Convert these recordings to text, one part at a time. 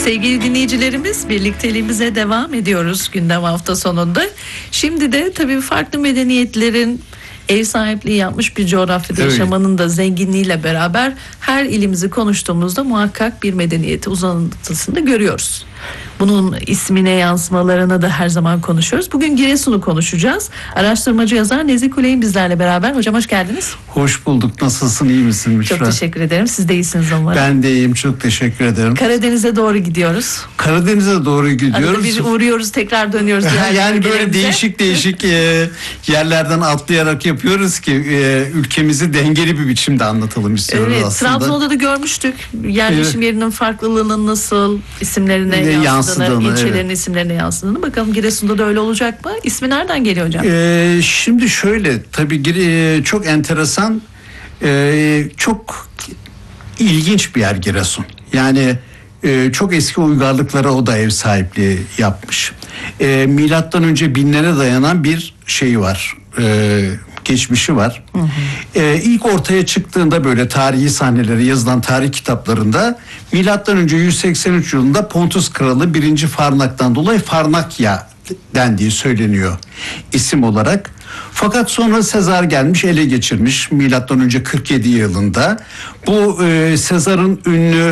Sevgili dinleyicilerimiz, birlikteliğimize devam ediyoruz gündem hafta sonunda. Şimdi de tabii farklı medeniyetlerin ev sahipliği yapmış bir coğrafyada yaşamanın da zenginliğiyle beraber her ilimizi konuştuğumuzda muhakkak bir medeniyeti uzantısını görüyoruz. Bunun ismine yansımalarını da her zaman konuşuyoruz. Bugün Giresun'u konuşacağız. Araştırmacı yazar Nezih Kuley'in bizlerle beraber. Hocam hoş geldiniz. Hoş bulduk. Nasılsın? İyi misin Müşra? Çok teşekkür ederim. Siz de iyisiniz umarım. Ben de iyiyim. Çok teşekkür ederim. Karadeniz'e doğru gidiyoruz. Karadeniz'e doğru gidiyoruz. Arada bir uğruyoruz, tekrar dönüyoruz. Yani böyle değişik yerlerden atlayarak yapıyoruz ki ülkemizi dengeli bir biçimde anlatalım istiyoruz aslında. Trabzon'da da görmüştük. Yerleşim yerinin farklılığının nasıl isimlerine yansıdığını, ilçelerin isimlerine yansıdığını. Bakalım Giresun'da da öyle olacak mı? İsmi nereden geliyor hocam? Şimdi şöyle, tabii çok enteresan, çok ilginç bir yer Giresun. Yani çok eski uygarlıklara o da ev sahipliği yapmış. Milattan önce binlere dayanan bir şeyi var. Geçmişi var. Hı hı. İlk ortaya çıktığında böyle tarihi sahneleri yazılan tarih kitaplarında milattan önce 183 yılında Pontus kralı 1. Farnak'tan dolayı Farnakya dendiği söyleniyor isim olarak. Fakat sonra Sezar gelmiş, ele geçirmiş milattan önce 47 yılında. Bu Sezar'ın ünlü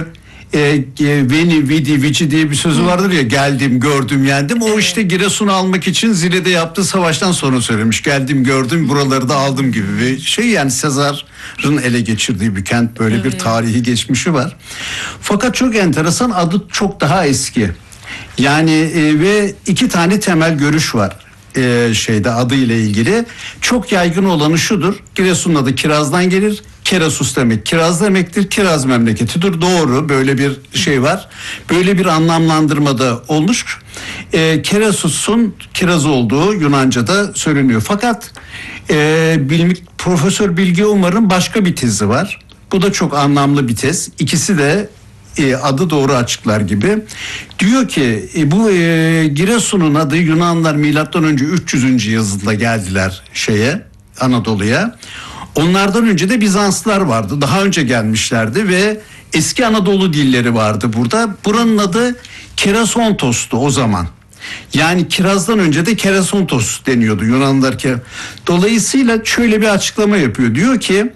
Veni Vidi Vici diye bir sözü vardır ya, geldim gördüm yendim. O işte Giresun'u almak için Zile'de yaptığı savaştan sonra söylemiş, geldim gördüm buraları da aldım gibi bir şey. Yani Sezar'ın ele geçirdiği bir kent, böyle bir tarihi geçmişi var. Fakat çok enteresan, adı çok daha eski. Yani ve iki tane temel görüş var adıyla ilgili. Çok yaygın olanı şudur: Giresun'un adı kirazdan gelir. Kerasus demek kiraz demektir. Kiraz memleketidir. Doğru, böyle bir şey var. Böyle bir anlamlandırmada olmuş. Kerasus'un kiraz olduğu Yunanca'da söyleniyor. Fakat Profesör Bilge Umar'ın başka bir tezi var. Bu da çok anlamlı bir tez. İkisi de adı doğru açıklar gibi. Diyor ki bu Giresun'un adı, Yunanlar milattan önce 300. yüzyılda geldiler Anadolu'ya. Onlardan önce de Bizanslılar vardı. Daha önce gelmişlerdi ve eski Anadolu dilleri vardı burada. Buranın adı Kerasontos'tu o zaman. Yani kirazdan önce de Keresontos deniyordu Yunanlılar. Dolayısıyla şöyle bir açıklama yapıyor. Diyor ki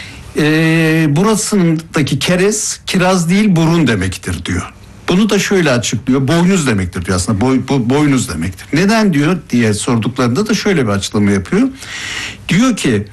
burasındaki keres kiraz değil burun demektir diyor. Bunu da şöyle açıklıyor. Boynuz demektir diyor aslında. Boynuz demektir. Neden diyor diye sorduklarında da şöyle bir açıklama yapıyor. Diyor ki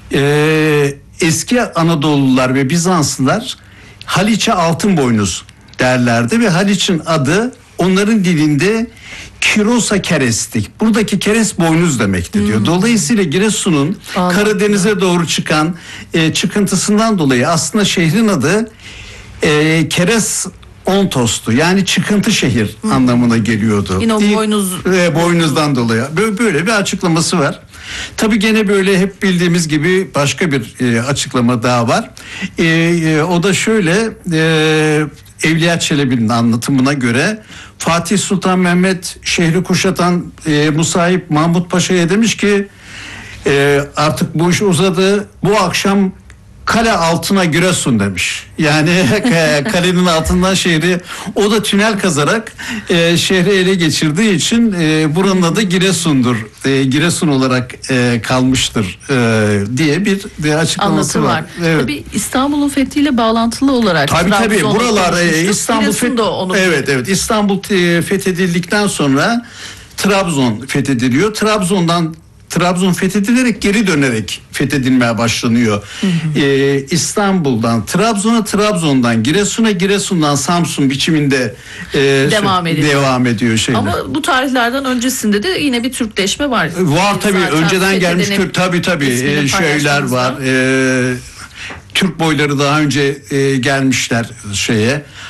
eski Anadolulular ve Bizanslılar Haliç'e altın boynuz derlerdi ve Haliç'in adı onların dilinde Kirosa kerestik. Buradaki keres boynuz demekti diyor. Dolayısıyla Giresun'un Karadeniz'e doğru çıkan çıkıntısından dolayı aslında şehrin adı Keres Ontos'tu. Yani çıkıntı şehir anlamına geliyordu. Yine o boynuzdan dolayı. Böyle bir açıklaması var. Tabii gene böyle hep bildiğimiz gibi başka bir açıklama daha var. O da şöyle: Evliya Çelebi'nin anlatımına göre Fatih Sultan Mehmet şehri kuşatan Musahip Mahmut Paşa'ya demiş ki artık bu iş uzadı, bu akşam kale altına Giresun demiş. Yani kalenin altından şehri, o da tünel kazarak şehri ele geçirdiği için buranın adı Giresun'dur. Giresun olarak kalmıştır diye bir açıklaması var. Evet. Tabii İstanbul'un fethiyle bağlantılı olarak. Tabii buralar İstanbul İstanbul fethedildikten sonra Trabzon fethediliyor. Trabzon fethedilerek geri dönerek fethedilmeye başlanıyor. İstanbul'dan Trabzon'a, Trabzon'dan Giresun'a, Giresun'dan Samsun biçiminde devam ediyor şeyler. Ama bu tarihlerden öncesinde de yine bir Türkleşme var. Var tabii, önceden gelmiş tabii şeyler var. Türk boyları daha önce gelmişler